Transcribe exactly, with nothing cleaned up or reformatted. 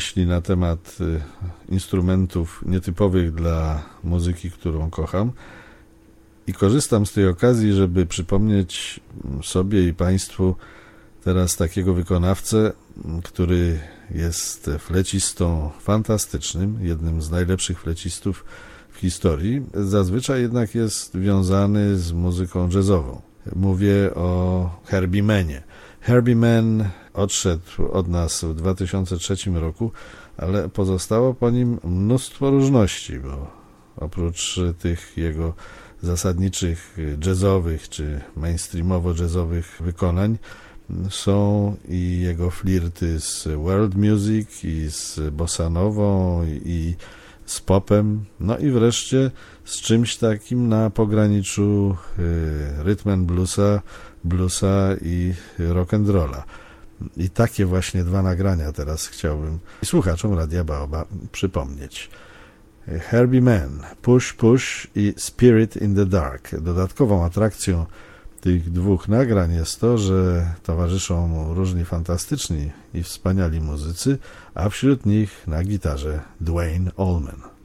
myśli na temat instrumentów nietypowych dla muzyki, którą kocham. I korzystam z tej okazji, żeby przypomnieć sobie i Państwu teraz takiego wykonawcę, który jest flecistą fantastycznym, jednym z najlepszych flecistów w historii. Zazwyczaj jednak jest wiązany z muzyką jazzową. Mówię o Herbie Mannie. Herbie Mann odszedł od nas w dwa tysiące trzecim roku, ale pozostało po nim mnóstwo różności, bo oprócz tych jego zasadniczych jazzowych czy mainstreamowo-jazzowych wykonań są i jego flirty z world music i z bossanową i z popem, no i wreszcie z czymś takim na pograniczu rhythm and bluesa, bluesa i rock'n'rolla. I takie właśnie dwa nagrania teraz chciałbym słuchaczom Radia Baobab przypomnieć. Herbie Mann, Push Push i Spirit in the Dark. Dodatkową atrakcją tych dwóch nagrań jest to, że towarzyszą mu różni fantastyczni i wspaniali muzycy, a wśród nich na gitarze Duane Allman.